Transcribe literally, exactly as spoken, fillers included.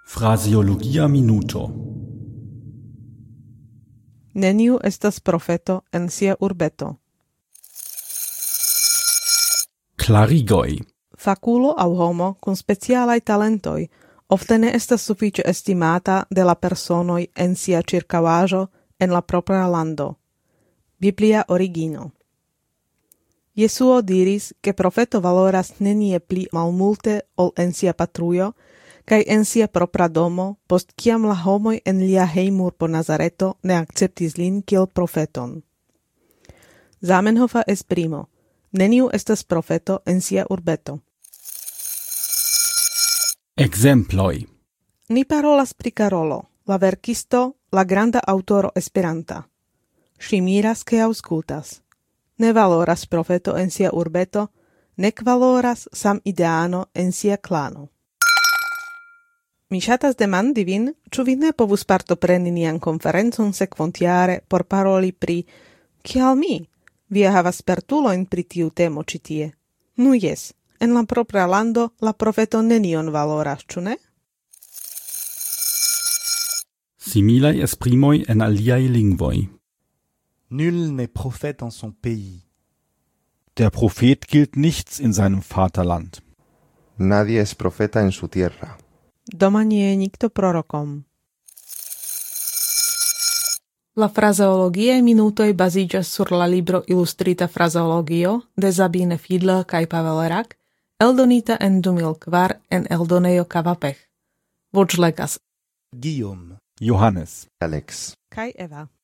Fraseologia minuto. Neniu estas profeto en sia urbeto. Klarigoj. Fakulo aŭ homo kun specialaj talentoj ofte ne estas sufiĉe estimata de la personoj en sia ĉirkaŭaĵo en la propra lando. Biblia origino. Jesuo diris, ke profeto valoras nenie pli malmulte ol en sia patrujo, kaj en sia propra domo, post kiam la homoj en lia hejmurbo Nazareto ne akceptis lin kiel profeton. Zamenhofa esprimo: neniu estas profeto en sia urbeto. Ekzemploj. Ni parolas pri Karolo, la verkisto, la granda aŭtoro Esperanta. Ŝi miras kaj aŭskultas. Ne valoras profeto en sia urbeto, nek valoras sam ideano en sia klano. Mi ŝatas demandi vin, ĉu vi ne povus partopreni nian konferencon sekvontjare por paroli pri kial mi? Vi havas spertulojn pri tiu temo ĉi tie. Nu jes, en la propra lando la profeto nenion valoras, ĉu ne? Similaj esprimoj en aliaj lingvoj. Nul n'est prophète en son pays. Der Prophet gilt nichts in seinem Vaterland. Nadie es profeta en su tierra. Doma nie je nikto prorokom. La frazeologiae minutoj baziĝas sur la libro Ilustrita frazeologio de Sabine Fiedler kaj Pavel Rak, eldonita en du mil kvar en eldonejo Kavapech. Voĉlegas Guillaume. Johannes. Alex. kaj Eva.